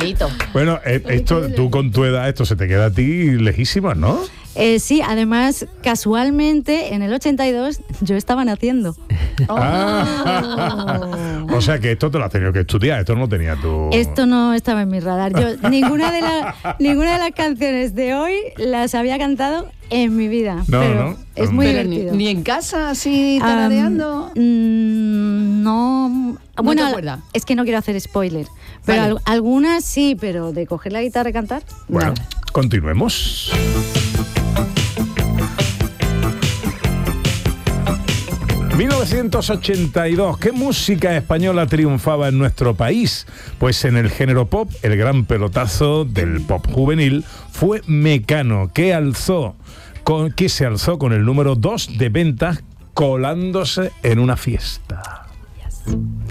Igualito. Bueno, esto, tú con tu edad, esto se te queda a ti lejísimo, ¿no? Sí, además, casualmente, en el 82 yo estaba naciendo. O sea que esto te lo has tenido que estudiar, esto no tenía tu... Esto no estaba en mi radar. Yo ninguna de las canciones de hoy las había cantado en mi vida. No, pero no. es muy divertido. Ni en casa, así tarareando. No. Bueno, te acuerdas? es que no quiero hacer spoiler. Pero Vale. algunas sí, pero de coger la guitarra y cantar. Bueno, Nada. continuemos. ...1982... ¿Qué música española triunfaba en nuestro país? Pues en el género pop, el gran pelotazo del pop juvenil fue Mecano, que se alzó con el número 2 de ventas, colándose en una fiesta. Yes.